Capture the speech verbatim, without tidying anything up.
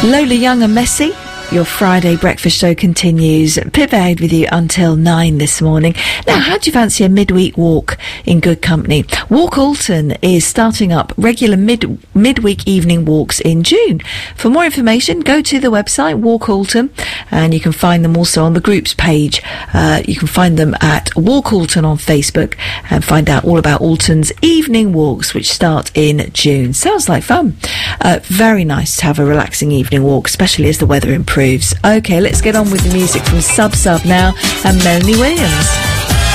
Lola Young and Messi. Your Friday breakfast show continues. Pip Aid with you until nine this morning. Now, how do you fancy a midweek walk in good company? Walk Alton is starting up regular mid midweek evening walks in June. For more information, go to the website Walk Alton, and you can find them also on the groups page. Uh, you can find them at Walk Alton on Facebook and find out all about Alton's evening walks, which start in June. Sounds like fun. Uh, very nice to have a relaxing evening walk, especially as the weather improves. Okay, let's get on with the music from Sub Sub now and Melanie Williams.